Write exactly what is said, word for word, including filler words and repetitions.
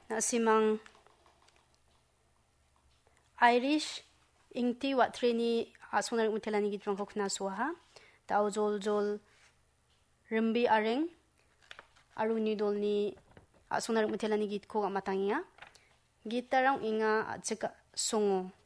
na simang Irish ingti wat treni asung narik mutelani git rongko kena suaha tau jol jol rembi areng aru ni dol ni asung narik mutelani git ko matangia gitarang inga ajeka songo